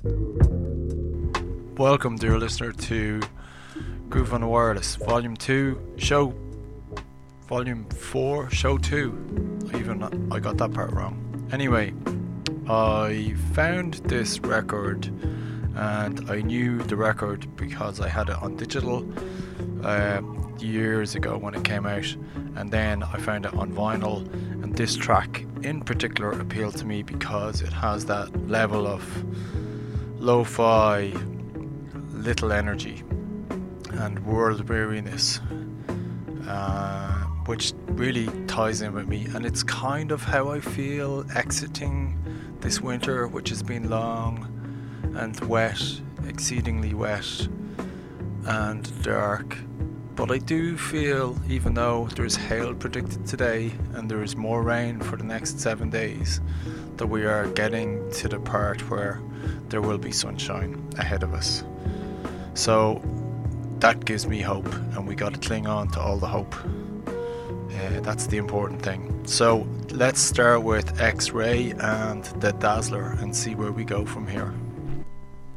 Welcome, dear listener, to Groove on the Wireless, Volume 2, Volume 4, Show 2. I got that part wrong. Anyway, I found this record, and I knew the record because I had it on digital years ago when it came out, and then I found it on vinyl, and this track in particular appealed to me because it has that level of lo-fi, little energy and world weariness, which really ties in with me, and it's kind of how I feel exiting this winter, which has been long and wet, exceedingly wet and dark. But I do feel, even though there's hail predicted today and there is more rain for the next 7 days, that we are getting to the part where there will be sunshine ahead of us. So that gives me hope, and we got to cling on to all the hope. That's the important thing. So let's start with X-Ray and The Dazzler and see where we go from here.